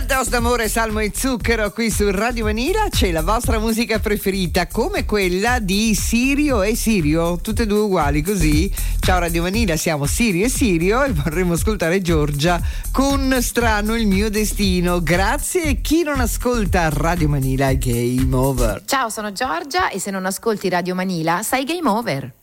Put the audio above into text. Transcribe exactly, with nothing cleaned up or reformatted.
Dos d'amore, salmo e zucchero qui su Radio Manila. C'è la vostra musica preferita, come quella di Sirio e Sirio, tutte e due uguali così. Ciao Radio Manila, siamo Sirio e Sirio e vorremmo ascoltare Giorgia con Strano il mio destino. Grazie, e chi non ascolta Radio Manila è game over. Ciao, sono Giorgia e se non ascolti Radio Manila sai game over.